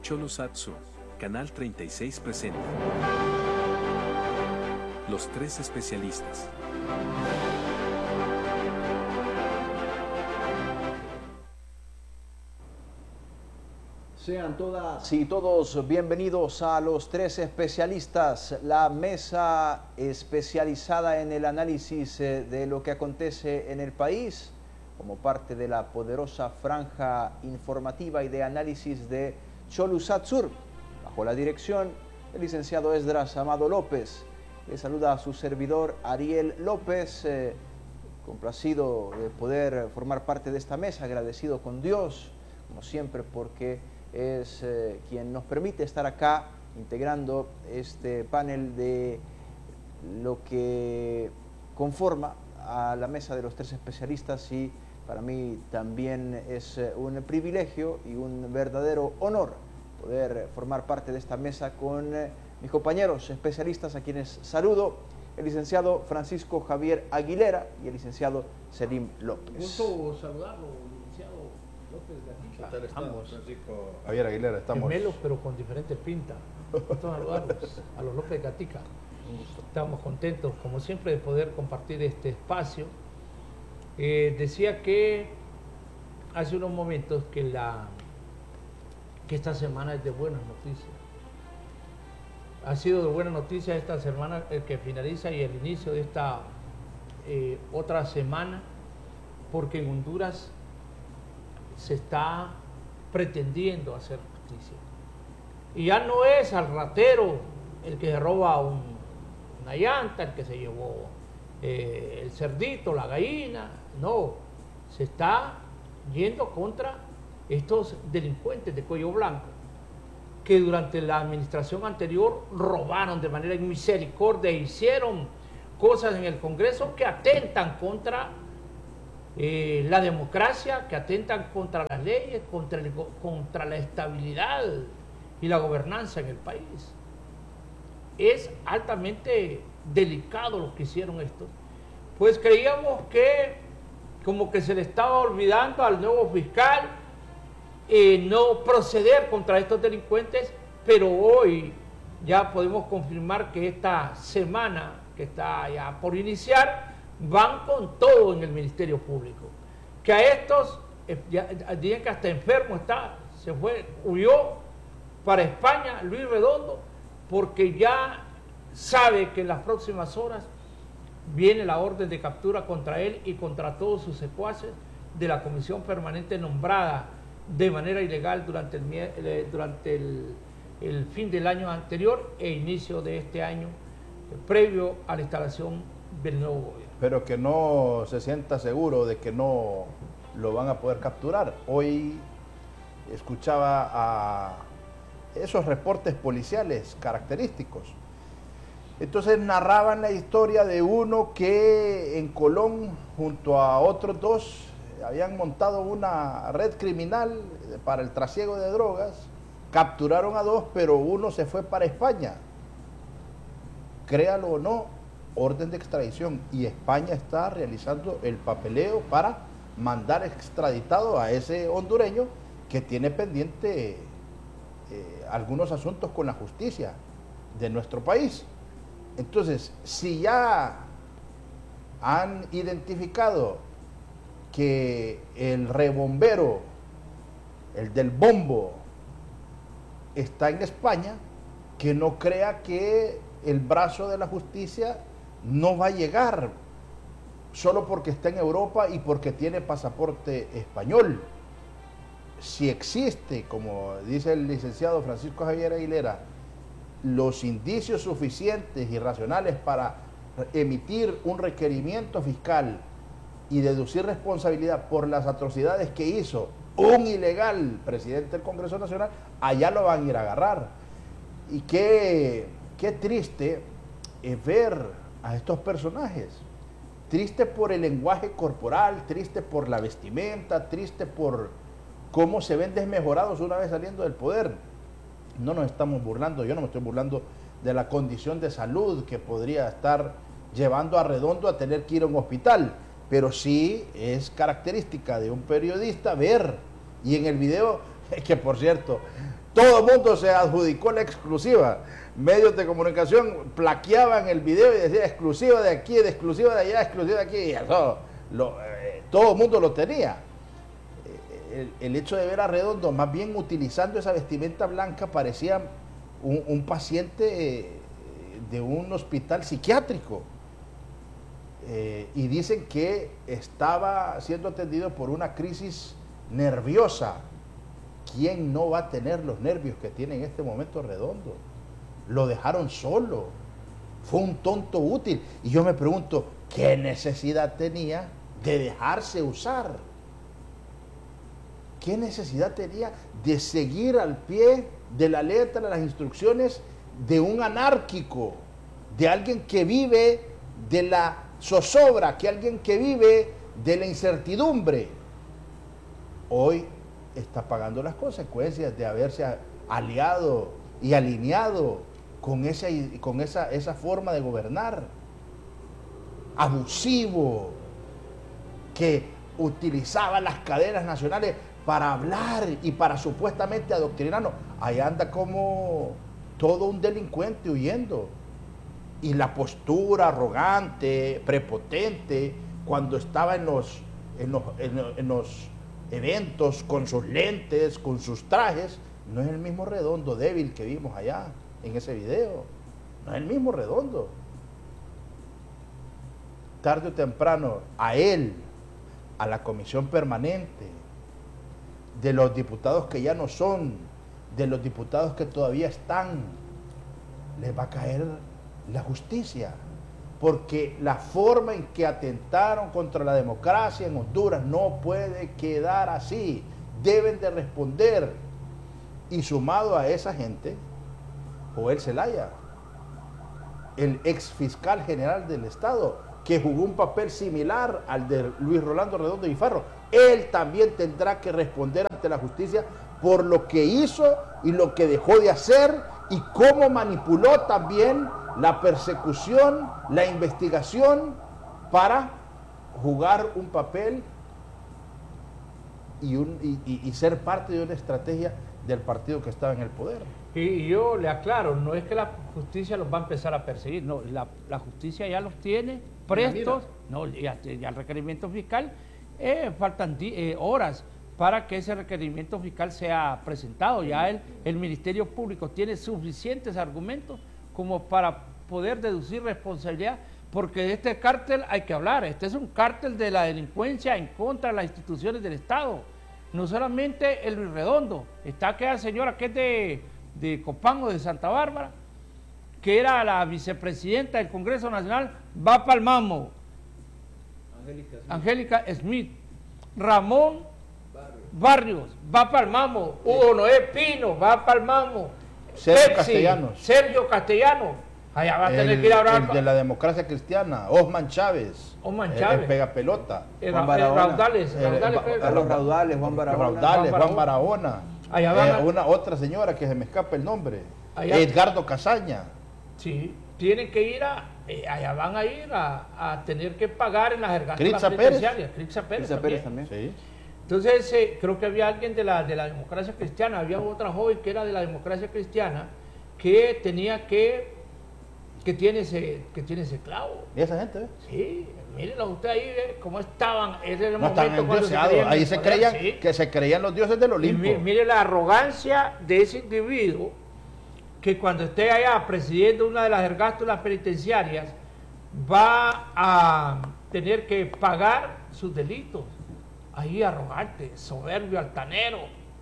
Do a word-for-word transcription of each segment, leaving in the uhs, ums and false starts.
Cholusatsu, Canal treinta y seis presenta Los Tres Especialistas. Sean todas y todos bienvenidos a Los Tres Especialistas, la mesa especializada en el análisis de lo que acontece en el país, como parte de la poderosa franja informativa y de análisis de Cholusatsu, bajo la dirección del licenciado Esdras Amado López. Le saluda a su servidor Ariel López, eh, complacido de poder formar parte de esta mesa, agradecido con Dios, como siempre, porque es eh, quien nos permite estar acá integrando este panel de lo que conforma a la mesa de los tres especialistas, y para mí también es un privilegio y un verdadero honor poder formar parte de esta mesa con eh, mis compañeros especialistas, a quienes saludo, el licenciado Francisco Javier Aguilera y el licenciado Selim López. Gusto saludarlo, licenciado López Gatica. ¿Qué tal estamos, Estamos Francisco Javier Aguilera? Estamos gemelos, pero con diferentes pintas. Gusto saludarlos a los López Gatica. Estamos contentos, como siempre, de poder compartir este espacio. Eh, decía que hace unos momentos que, la, que esta semana es de buenas noticias. Ha sido de buena noticia esta semana el que finaliza y el inicio de esta eh, otra semana, porque en Honduras se está pretendiendo hacer justicia. Y ya no es al ratero el que se roba un, una llanta, el que se llevó eh, el cerdito, la gallina. No, se está yendo contra estos delincuentes de cuello blanco, que durante la administración anterior robaron de manera inmisericordia e hicieron cosas en el Congreso que atentan contra eh, la democracia, que atentan contra las leyes, contra, el, contra la estabilidad y la gobernanza en el país. Es altamente delicado lo que hicieron esto. Pues creíamos que como que se le estaba olvidando al nuevo fiscal Eh, no proceder contra estos delincuentes, pero hoy ya podemos confirmar que esta semana que está ya por iniciar van con todo en el Ministerio Público, que a estos eh, ya, digan que hasta enfermo está, se fue, huyó para España Luis Redondo, porque ya sabe que en las próximas horas viene la orden de captura contra él y contra todos sus secuaces de la comisión permanente nombrada de manera ilegal durante el, durante el, el fin del año anterior e inicio de este año, previo a la instalación del nuevo gobierno. Pero que no se sienta seguro de que no lo van a poder capturar. Hoy escuchaba a esos reportes policiales característicos. Entonces narraban la historia de uno que en Colón, junto a otros dos, habían montado una red criminal para el trasiego de drogas, capturaron a dos, pero uno se fue para España. Créalo o no, orden de extradición, y España está realizando el papeleo para mandar extraditado a ese hondureño que tiene pendiente eh, algunos asuntos con la justicia de nuestro país. Entonces, si ya han identificado que el rebombero, el del bombo, está en España, que no crea que el brazo de la justicia no va a llegar solo porque está en Europa y porque tiene pasaporte español. Si existe, como dice el licenciado Francisco Javier Aguilera, los indicios suficientes y racionales para emitir un requerimiento fiscal y deducir responsabilidad por las atrocidades que hizo un ilegal presidente del Congreso Nacional, allá lo van a ir a agarrar. Y qué, qué triste es ver a estos personajes, triste por el lenguaje corporal, triste por la vestimenta, triste por cómo se ven desmejorados una vez saliendo del poder. No nos estamos burlando, yo no me estoy burlando de la condición de salud que podría estar llevando a Redondo a tener que ir a un hospital, pero sí es característica de un periodista ver, y en el video, que por cierto, Todo el mundo se adjudicó la exclusiva. Medios de comunicación plaqueaban el video y decía exclusiva de aquí, de exclusiva de allá, exclusiva de aquí. Y eso, lo, eh, todo el mundo lo tenía. El, el hecho de ver a Redondo más bien utilizando esa vestimenta blanca parecía un, un paciente eh, de un hospital psiquiátrico. Eh, y dicen que estaba siendo atendido por una crisis nerviosa. ¿Quién no va a tener los nervios que tiene en este momento Redondo? Lo dejaron solo. Fue un tonto útil. Y yo me pregunto, ¿qué necesidad tenía de dejarse usar? ¿Qué necesidad tenía de seguir al pie de la letra las instrucciones de un anárquico, de alguien que vive de la zozobra, que alguien que vive de la incertidumbre? Hoy está pagando las consecuencias de haberse aliado y alineado con esa, con esa, esa forma de gobernar abusivo, que utilizaba las cadenas nacionales para hablar y para supuestamente adoctrinarnos. Ahí anda como todo un delincuente huyendo. Y la postura arrogante, prepotente, cuando estaba en los, en los, en los, en los eventos con sus lentes, con sus trajes, no es el mismo Redondo débil que vimos allá en ese video. No es el mismo Redondo. Tarde o temprano, a él, a la comisión permanente, de los diputados que ya no son, de los diputados que todavía están, les va a caer la justicia, porque la forma en que atentaron contra la democracia en Honduras no puede quedar así. Deben de responder. Y sumado a esa gente, Joel Zelaya, el ex fiscal general del Estado, que jugó un papel similar al de Luis Rolando Redondo Guifarro, él también tendrá que responder ante la justicia por lo que hizo y lo que dejó de hacer y cómo manipuló también la persecución, la investigación para jugar un papel y, un, y, y, y ser parte de una estrategia del partido que estaba en el poder. Y yo le aclaro, no es que la justicia los va a empezar a perseguir, no, la, la justicia ya los tiene prestos, no, ya, ya el requerimiento fiscal, eh, faltan eh, horas para que ese requerimiento fiscal sea presentado. Ya el, el Ministerio Público tiene suficientes argumentos como para poder deducir responsabilidad, porque de este cártel hay que hablar. Este es un cártel de la delincuencia en contra de las instituciones del Estado. No solamente el Luis Redondo, está aquella señora que es de, de Copango, de Santa Bárbara, que era la vicepresidenta del Congreso Nacional, va para el mamo. Angélica Smith. Angélica Smith. Ramón Barrios, Barrios va para el mamo. Hugo Noé Pino va para el mamo. Sergio Pepsi, Castellanos. Sergio Castellanos. Allá va a tener el, que ir a hablar. El de la democracia cristiana, Osman Chávez. Osman el, Chávez. El pegapelota. El, el Raudales. El, Raudales, el, Carlos Raudales, Juan Barahona. Raudales, Juan Barahona. Allá van eh, a... una otra señora que se me escapa el nombre. Allá... Edgardo Casaña. Sí, tienen que ir a, eh, allá van a ir a, a tener que pagar en las ergástolas Crixa penitenciarias. Crixa Pérez, Crixa Pérez también. también. Sí. Entonces, eh, creo que había alguien de la, de la democracia cristiana, había otra joven que era de la democracia cristiana, que tenía que, que tiene ese, que tiene ese clavo. ¿Y esa gente? ¿eh? Sí, mírenlo usted ahí, ¿eh? Cómo estaban, ese era el No momento están cuando se endioseados. creían Ahí en se el poder, creían, sí. que se creían los dioses del Olimpo. Y mire la arrogancia de ese individuo, que cuando esté allá presidiendo una de las ergástolas penitenciarias va a tener que pagar sus delitos. Ahí arrogante, soberbio, altanero.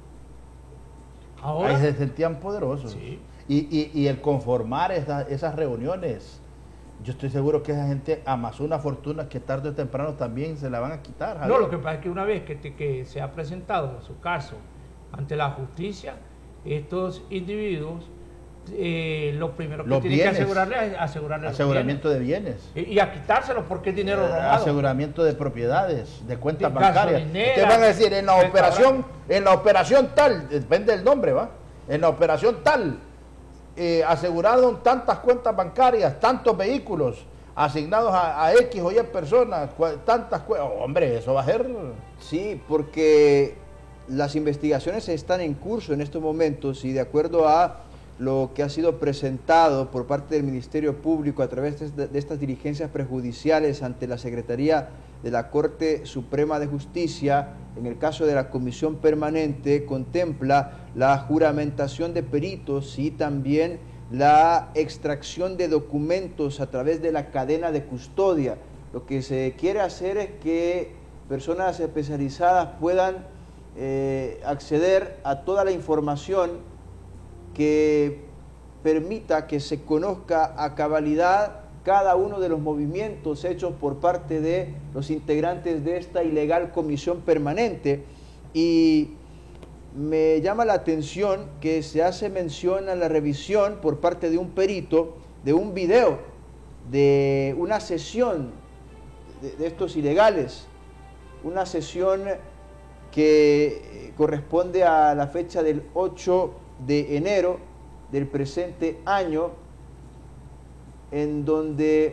Ahora, ahí se sentían poderosos. Sí. Y, y, y el conformar esa, esas reuniones, yo estoy seguro que esa gente amasó una fortuna que tarde o temprano también se la van a quitar. no, lo que pasa es que una vez que, te, que se ha presentado su caso ante la justicia, estos individuos, eh, lo primero que Los tienen bienes, que asegurarle es asegurarle los aseguramiento bienes. de bienes. Y, y a quitárselos porque es dinero Eh, robado. aseguramiento de propiedades, de cuentas De bancarias. gasolineras, Ustedes van a decir, en la de operación, en la operación tal, depende del nombre, ¿va? En la operación tal, eh, aseguraron tantas cuentas bancarias, tantos vehículos asignados a, a X o Y personas, cua- tantas cuentas. Oh, hombre, eso va a ser... Sí, porque las investigaciones están en curso en estos momentos y de acuerdo a lo que ha sido presentado por parte del Ministerio Público a través de, de estas diligencias prejudiciales ante la Secretaría de la Corte Suprema de Justicia, en el caso de la Comisión Permanente, contempla la juramentación de peritos y también la extracción de documentos a través de la cadena de custodia. Lo que se quiere hacer es que personas especializadas puedan eh, acceder a toda la información que permita que se conozca a cabalidad cada uno de los movimientos hechos por parte de los integrantes de esta ilegal comisión permanente. Y me llama la atención que se hace mención a la revisión por parte de un perito de un video de una sesión de, de estos ilegales, una sesión que corresponde a la fecha del ocho de enero del presente año, en donde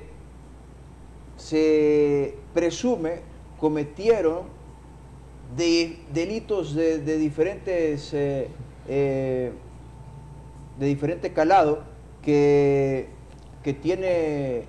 se presume cometieron de delitos de, de diferentes eh, eh, de diferente calado que, que tiene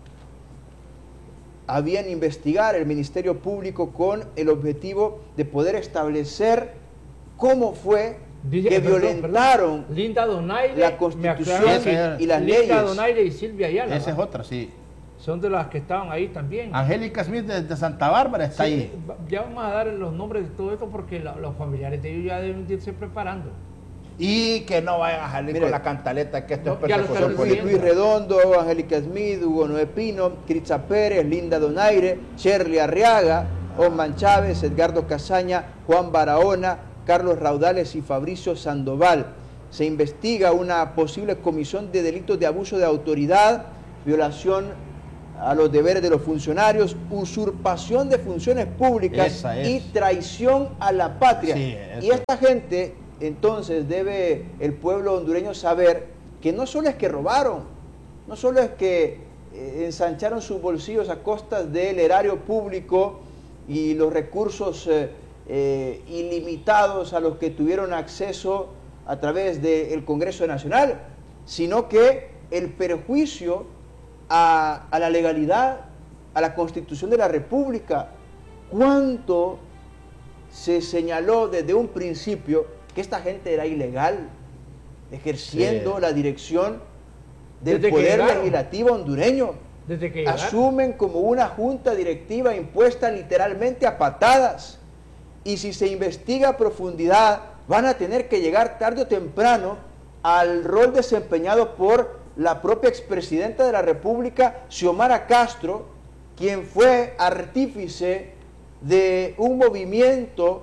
a bien investigar el Ministerio Público con el objetivo de poder establecer cómo fue Dice, que perdón, violentaron perdón. Linda Donaire, la Constitución me y las Linda leyes. Donaire y Silvia Ayala. Esa es ¿va? otra, sí. Son de las que estaban ahí también. Angélica Smith de, de Santa Bárbara está Sí, ahí. ya vamos a dar los nombres de todo esto porque la, los familiares de ellos ya deben de irse preparando. Y que no vayan a salir Mire, con la cantaleta que esto no, es ya lo persecución están José política. Luis Redondo, Angélica Smith, Hugo Noé Pino, Critza Pérez, Linda Donaire, Shirley Arriaga, Osman Chávez, Edgardo Casaña, Juan Barahona, Carlos Raudales y Fabricio Sandoval. Se investiga una posible comisión de delitos de abuso de autoridad, violación a los deberes de los funcionarios, usurpación de funciones públicas Esa es. y traición a la patria. Sí, eso y esta gente, entonces, debe el pueblo hondureño saber que no solo es que robaron, no solo es que eh, ensancharon sus bolsillos a costas del erario público y los recursos eh, eh, ilimitados a los que tuvieron acceso a través del Congreso Nacional, sino que el perjuicio a, a la legalidad, a la Constitución de la República. ¿Cuánto se señaló desde un principio que esta gente era ilegal, ejerciendo Sí. la dirección del Desde que Poder llegaron. Legislativo hondureño? Desde que llegaron. Asumen como una junta directiva impuesta literalmente a patadas. Y si se investiga a profundidad, van a tener que llegar tarde o temprano al rol desempeñado por la propia expresidenta de la República, Xiomara Castro, quien fue artífice de un movimiento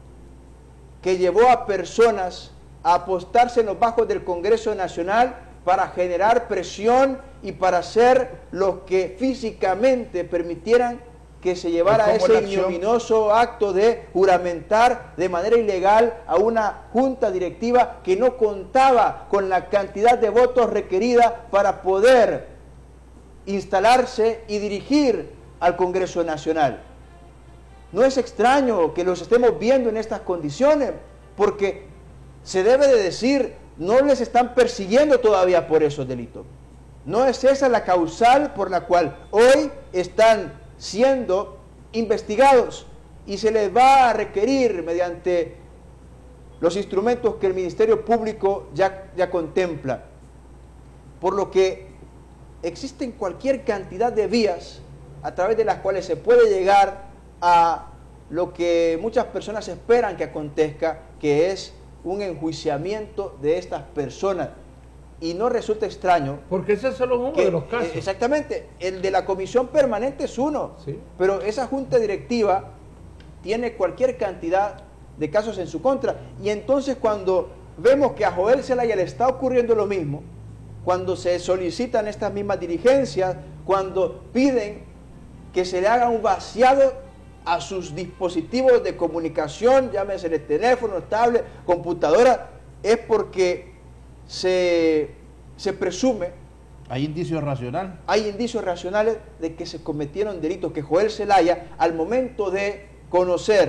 que llevó a personas a apostarse en los bajos del Congreso Nacional para generar presión y para ser los que físicamente permitieran que se llevara Es como la ese acción. ignominioso acto de juramentar de manera ilegal a una junta directiva que no contaba con la cantidad de votos requerida para poder instalarse y dirigir al Congreso Nacional. No es extraño que los estemos viendo en estas condiciones, porque se debe de decir, no les están persiguiendo todavía por esos delitos. No es esa la causal por la cual hoy están siendo investigados y se les va a requerir mediante los instrumentos que el Ministerio Público ya, ya contempla. Por lo que existen cualquier cantidad de vías a través de las cuales se puede llegar a lo que muchas personas esperan que acontezca, que es un enjuiciamiento de estas personas. Y no resulta extraño. Porque ese es solo uno que, de los casos. eh, Exactamente, el de la comisión permanente es uno, Sí. pero esa junta directiva tiene cualquier cantidad de casos en su contra. Y entonces cuando vemos que a Joel Zelaya le está ocurriendo lo mismo, cuando se solicitan estas mismas diligencias, cuando piden que se le haga un vaciado a sus dispositivos de comunicación, llámese el teléfono, tablet, computadora, es porque se, se presume, Hay indicios racionales. hay indicios racionales de que se cometieron delitos, que Joel Zelaya, al momento de conocer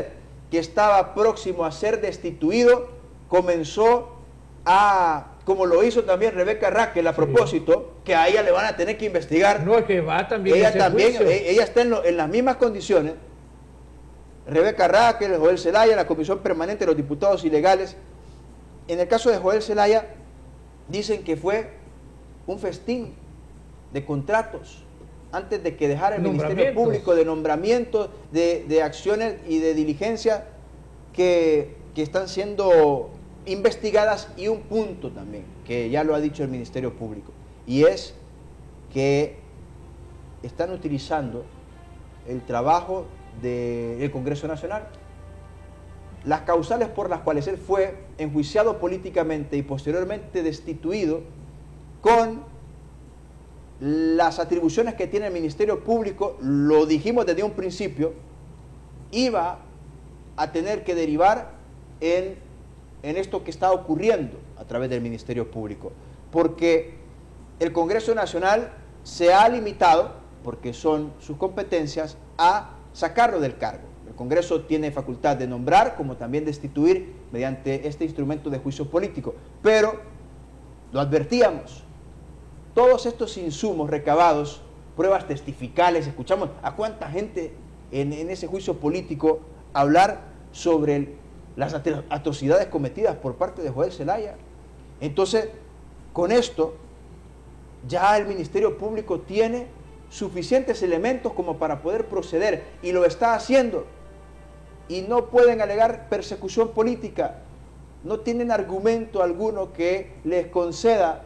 que estaba próximo a ser destituido, comenzó a, como lo hizo también Rebeca Raquel a sí. propósito, que a ella le van a tener que investigar. No, es que va también. Ella también, juicio. ella está en, lo, en las mismas condiciones. Rebeca Raquel, Joel Zelaya, la Comisión Permanente de los Diputados Ilegales. En el caso de Joel Zelaya, dicen que fue un festín de contratos antes de que dejara el Ministerio Público, de nombramientos, de, de acciones y de diligencias que, que están siendo investigadas, y un punto también, que ya lo ha dicho el Ministerio Público, y es que están utilizando el trabajo del Congreso Nacional. Las causales por las cuales él fue enjuiciado políticamente y posteriormente destituido, con las atribuciones que tiene el Ministerio Público, lo dijimos desde un principio, iba a tener que derivar en, en esto que está ocurriendo a través del Ministerio Público, porque el Congreso Nacional se ha limitado, porque son sus competencias, a sacarlo del cargo. El Congreso tiene facultad de nombrar, como también destituir mediante este instrumento de juicio político, pero lo advertíamos, todos estos insumos recabados, pruebas testificales, escuchamos a cuánta gente en, en ese juicio político hablar sobre el, las atrocidades cometidas por parte de Joel Zelaya. Entonces, con esto, ya el Ministerio Público tiene suficientes elementos como para poder proceder, y lo está haciendo, y no pueden alegar persecución política, no tienen argumento alguno que les conceda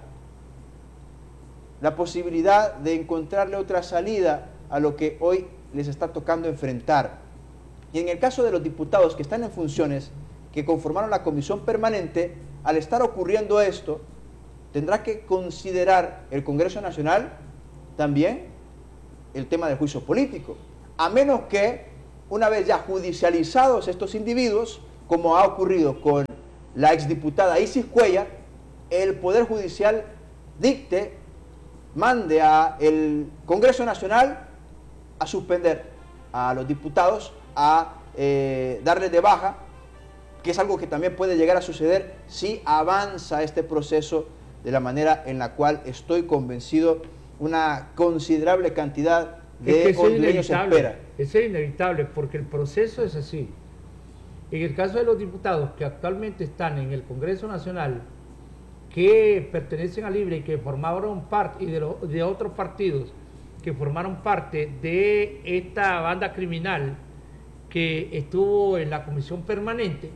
la posibilidad de encontrarle otra salida a lo que hoy les está tocando enfrentar. Y en el caso de los diputados que están en funciones, que conformaron la comisión permanente, al estar ocurriendo esto, tendrá que considerar el Congreso Nacional también el tema del juicio político, a menos que, una vez ya judicializados estos individuos, como ha ocurrido con la exdiputada Isis Cuellar, el Poder Judicial dicte, mande al Congreso Nacional a suspender a los diputados, a eh, darles de baja, que es algo que también puede llegar a suceder si avanza este proceso de la manera en la cual estoy convencido una considerable cantidad de es que hondureños espera. Es inevitable, porque el proceso es así. En el caso de los diputados que actualmente están en el Congreso Nacional, que pertenecen a Libre y que formaron parte, y de, lo, de otros partidos que formaron parte de esta banda criminal que estuvo en la comisión permanente,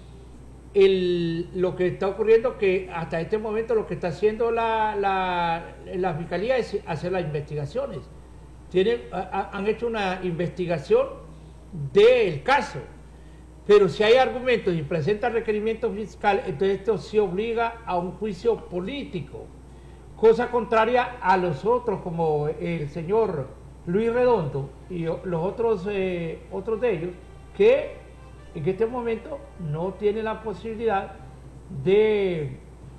el, lo que está ocurriendo que hasta este momento lo que está haciendo la, la, la Fiscalía es hacer las investigaciones. Tienen, a, han hecho una investigación del caso, pero si hay argumentos y presenta requerimiento fiscal, entonces esto sí obliga a un juicio político, cosa contraria a los otros, como el señor Luis Redondo y los otros, eh, otros de ellos, que en este momento no tienen la posibilidad de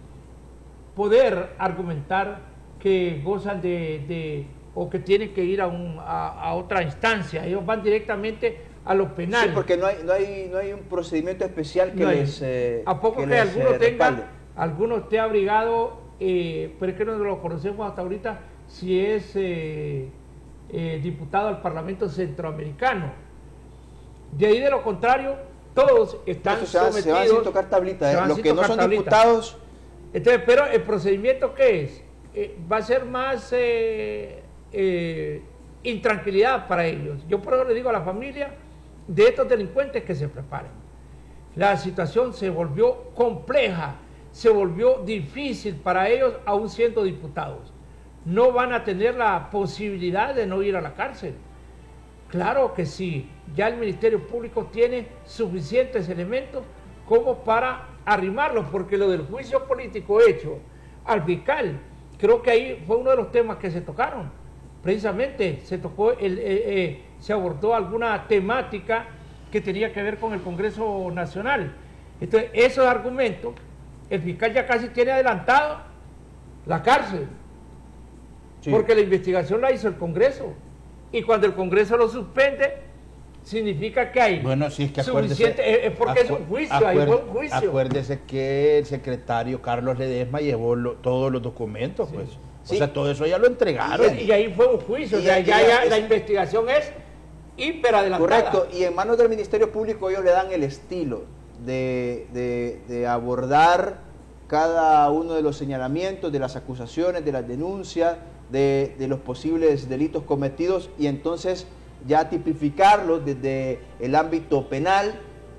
poder argumentar que gozan de, de o que tienen que ir a, un, a, a otra instancia. Ellos van directamente a los penales. Sí, porque no hay, no hay, no hay un procedimiento especial que no les eh, ¿A poco que, que alguno les, eh, tenga, alguno esté abrigado, eh, pero es que no lo conocemos hasta ahorita, si es eh, eh, diputado al Parlamento Centroamericano? De ahí de lo contrario, todos están Entonces, se van, sometidos. Se van sin tocar tablita, ¿eh? Los que no son tablita. diputados. Entonces, pero el procedimiento, ¿qué es? Eh, va a ser más eh, eh, intranquilidad para ellos. Yo por eso le digo a la familia de estos delincuentes que se preparen. La situación se volvió compleja, se volvió difícil para ellos, aún siendo diputados. No van a tener la posibilidad de no ir a la cárcel. Claro que sí, ya el Ministerio Público tiene suficientes elementos como para arrimarlos, porque lo del juicio político hecho al fiscal, creo que ahí fue uno de los temas que se tocaron. Precisamente se tocó, el, eh, eh, se abordó alguna temática que tenía que ver con el Congreso Nacional. Entonces, esos argumentos, el fiscal ya casi tiene adelantado la cárcel, sí, porque la investigación la hizo el Congreso. Y cuando el Congreso lo suspende, significa que hay bueno, sí, es que suficiente, es porque es un juicio, acuer, hay un juicio. Acuérdese que el secretario Carlos Ledesma llevó lo, todos los documentos, sí. pues. Sí. O sea, todo eso ya lo entregaron. Y, y ahí fue un juicio, y, o sea, ya, ya, ya la investigación es hiperadelantada. Correcto, y en manos del Ministerio Público ellos le dan el estilo de, de, de abordar cada uno de los señalamientos, de las acusaciones, de las denuncias, de, de los posibles delitos cometidos, y entonces ya tipificarlos desde el ámbito penal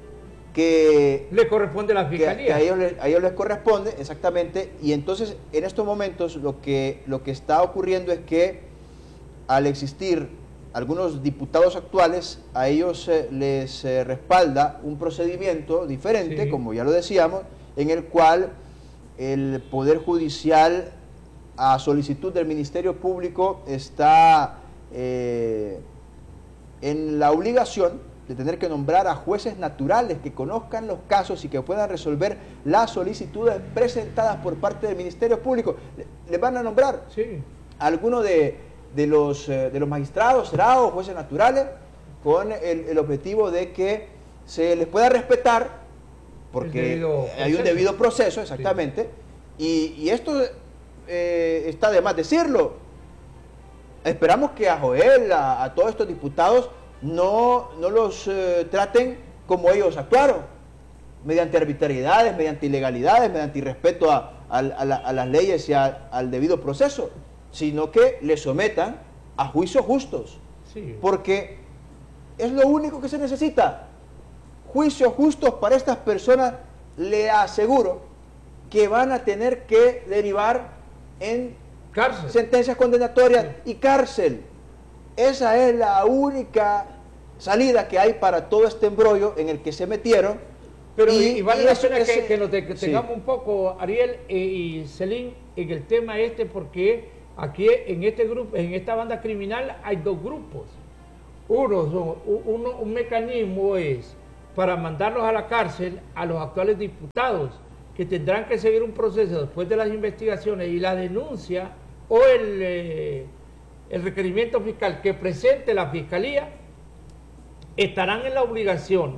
que le corresponde a la que, fiscalía. que a, ellos les, a ellos les corresponde, exactamente, y entonces en estos momentos lo que, lo que está ocurriendo es que al existir algunos diputados actuales, a ellos eh, les eh, respalda un procedimiento diferente, sí. como ya lo decíamos, en el cual el Poder Judicial, a solicitud del Ministerio Público, está eh, en la obligación de tener que nombrar a jueces naturales que conozcan los casos y que puedan resolver las solicitudes presentadas por parte del Ministerio Público. Les van a nombrar sí. alguno de, de, los, de los magistrados, será, o jueces naturales, con el, el objetivo de que se les pueda respetar, porque hay un debido proceso, exactamente, sí. y, y esto eh, está de más decirlo. Esperamos que a Joel, a, a todos estos diputados, no, no los eh, traten como ellos actuaron, mediante arbitrariedades, mediante ilegalidades, mediante irrespeto a, a, a, la, a las leyes y a, al debido proceso, sino que les sometan a juicios justos, sí. porque es lo único que se necesita. Juicios justos para estas personas, le aseguro que van a tener que derivar en cárcel, sentencias condenatorias sí. y cárcel. Esa es la única salida que hay para todo este embrollo en el que se metieron. Pero y, y vale y la eso pena que, se... que nos de, que tengamos sí. un poco, Ariel eh, y Celín, en el tema este, porque aquí en este grupo, en esta banda criminal hay dos grupos. Uno, son, uno un mecanismo es para mandarlos a la cárcel a los actuales diputados, que tendrán que seguir un proceso después de las investigaciones y la denuncia o el, eh, el requerimiento fiscal que presente la fiscalía, estarán en la obligación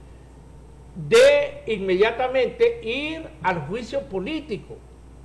de inmediatamente ir al juicio político.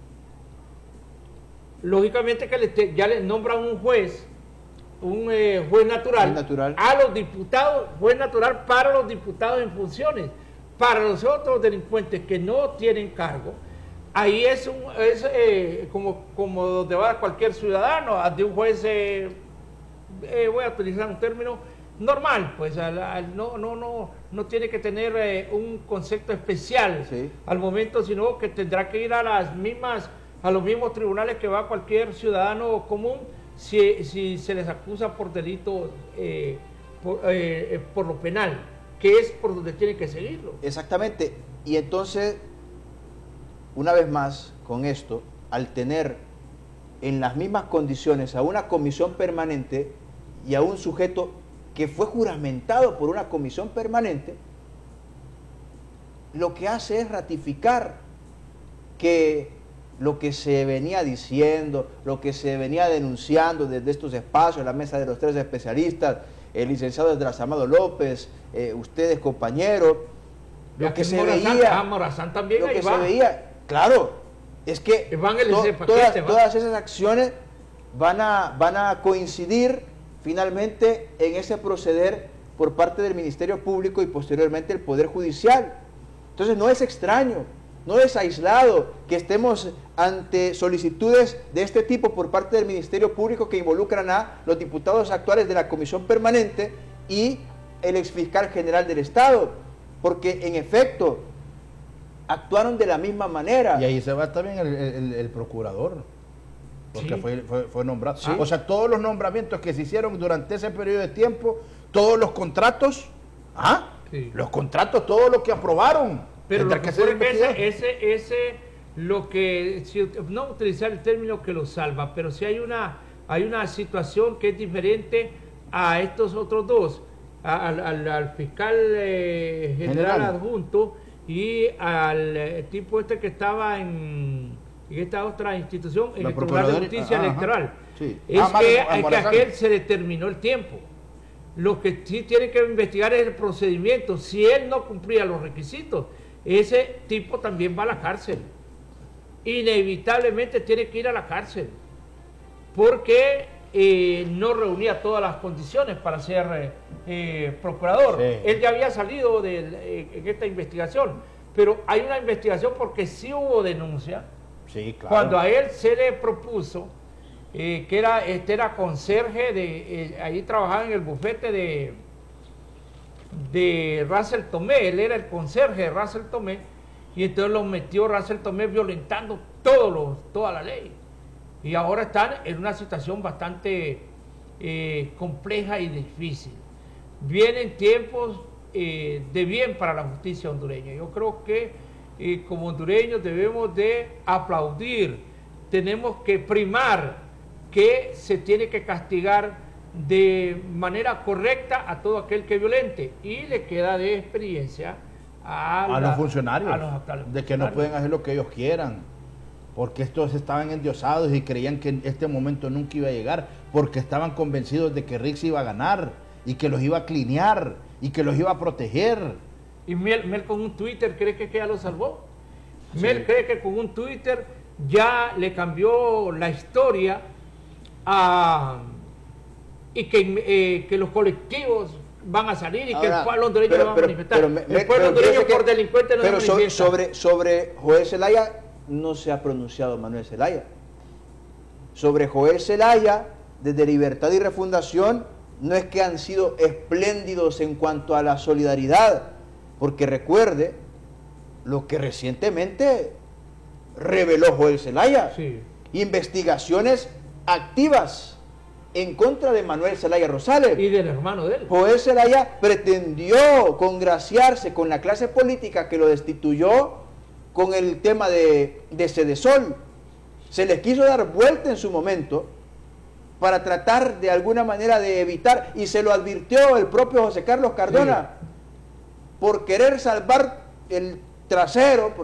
Lógicamente que le, ya les nombran un juez, un eh, juez natural, natural a los diputados, juez natural para los diputados en funciones. Para los otros delincuentes que no tienen cargo, ahí es, un, es eh, como, como donde va cualquier ciudadano, de un juez, eh, eh, voy a utilizar un término normal, pues al, al, no, no, no, no tiene que tener eh, un concepto especial sí. al momento, sino que tendrá que ir a las mismas, a los mismos tribunales que va cualquier ciudadano común si, si se les acusa por delito eh, por, eh, por lo penal, que es por donde tiene que seguirlo. Exactamente, y entonces, una vez más, con esto, al tener en las mismas condiciones a una comisión permanente y a un sujeto que fue juramentado por una comisión permanente, lo que hace es ratificar que lo que se venía diciendo, lo que se venía denunciando desde estos espacios, la mesa de los tres especialistas, el licenciado Esdras Amado López, eh, ustedes compañeros, lo que se Morazán, veía, ah, Morazán también, lo ahí que va. se veía, claro, es que van el to, paquete, todas, va. todas esas acciones van a, van a coincidir finalmente en ese proceder por parte del Ministerio Público y posteriormente el Poder Judicial. Entonces no es extraño, no es aislado que estemos ante solicitudes de este tipo por parte del Ministerio Público que involucran a los diputados actuales de la Comisión Permanente y el exfiscal general del Estado, porque en efecto actuaron de la misma manera. Y ahí se va también el, el, el procurador, porque sí. fue, fue, fue nombrado. ¿Sí? O sea, todos los nombramientos que se hicieron durante ese periodo de tiempo, todos los contratos, ¿ah? Sí. Los contratos, todo lo que aprobaron. Pero lo que, que ser ese, ese, ese, lo que, si, no utilizar el término que lo salva, pero si hay una, hay una situación que es diferente a estos otros dos, al, al, al fiscal eh, general, general adjunto y al eh, tipo este que estaba en, en esta otra institución, en la el Tribunal de Justicia ah, Electoral. Sí. Es ah, que, Mar, que a aquel se determinó el tiempo. Lo que sí tiene que investigar es el procedimiento. Si él no cumplía los requisitos, ese tipo también va a la cárcel. Inevitablemente tiene que ir a la cárcel, porque eh, no reunía todas las condiciones para ser eh, eh, procurador. Sí. Él ya había salido de, eh, en esta investigación, pero hay una investigación porque sí hubo denuncia. Sí, claro. Cuando a él se le propuso eh, que era, este era conserje de, eh, ahí trabajaba en el bufete de, de Russell Tomé, él era el conserje de Russell Tomé, y entonces lo metió Russell Tomé violentando todos los, toda la ley. Y ahora están en una situación bastante eh, compleja y difícil. Vienen tiempos eh, de bien para la justicia hondureña. Yo creo que eh, como hondureños debemos de aplaudir, tenemos que primar que se tiene que castigar de manera correcta a todo aquel que violente, y le queda de experiencia a, a la, los funcionarios, a los actuales de que no pueden hacer lo que ellos quieran, porque estos estaban endiosados y creían que este momento nunca iba a llegar, porque estaban convencidos de que Rick iba a ganar y que los iba a clinear y que los iba a proteger. Y Mel, Mel con un Twitter cree que, que ya lo salvó. Sí. Mel cree que con un Twitter ya le cambió la historia a, y que, eh, que los colectivos van a salir y ahora, que el pueblo hondureño pero, va a pero, manifestar. Pero, me, el pueblo hondureño por que, delincuente no pero se sobre, sobre, sobre Joel Zelaya no se ha pronunciado Manuel Zelaya. Sobre Joel Zelaya, desde Libertad y Refundación, no es que han sido espléndidos en cuanto a la solidaridad, porque recuerde lo que recientemente reveló Joel Zelaya. Sí. Investigaciones activas en contra de Manuel Zelaya Rosales. Y del hermano de él. Joel Zelaya pretendió congraciarse con la clase política que lo destituyó con el tema de, de Sedesol. Se les quiso dar vuelta en su momento para tratar de alguna manera de evitar, y se lo advirtió el propio José Carlos Cardona, sí, por querer salvar el trasero,